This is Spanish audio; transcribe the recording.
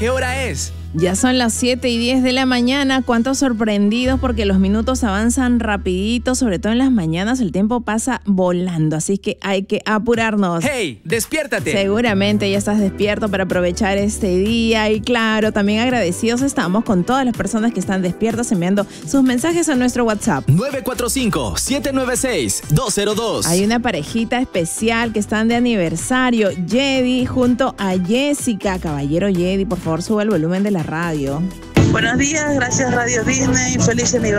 ¿qué hora es? Ya son las 7:10 de la mañana. ¿Cuántos sorprendidos? Porque los minutos avanzan rapidito, sobre todo en las mañanas el tiempo pasa volando, así que hay que apurarnos. ¡Hey, despiértate! Seguramente ya estás despierto para aprovechar este día y claro, también agradecidos estamos con todas las personas que están despiertas enviando sus mensajes a nuestro WhatsApp. 945-796-202. Hay una parejita especial que están de aniversario, Yedi junto a Jessica. Caballero Yedi, por favor sube el volumen de la radio. Buenos días, gracias Radio Disney, feliz aniversario.